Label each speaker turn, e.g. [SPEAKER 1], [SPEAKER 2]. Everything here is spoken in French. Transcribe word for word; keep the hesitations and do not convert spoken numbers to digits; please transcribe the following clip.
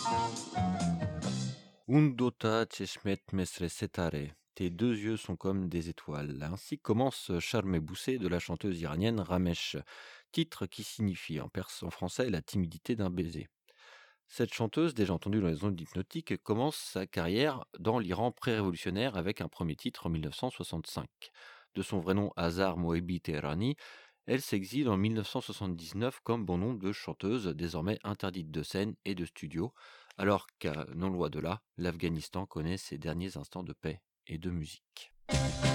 [SPEAKER 1] Undota çeşmet mesre setare. Tes deux yeux sont comme des étoiles. Ainsi commence Charme Boussé de la chanteuse iranienne Ramesh, titre qui signifie en perse en français la timidité d'un baiser. Cette chanteuse, déjà entendue dans les ondes hypnotiques, commence sa carrière dans l'Iran pré-révolutionnaire avec un premier titre en mille neuf cent soixante-cinq. De son vrai nom Azar Moebi Teherani, elle s'exile en mille neuf cent soixante-dix-neuf comme bon nombre de chanteuses désormais interdites de scène et de studio, alors qu'à non loin de là, l'Afghanistan connaît ses derniers instants de paix et de musique.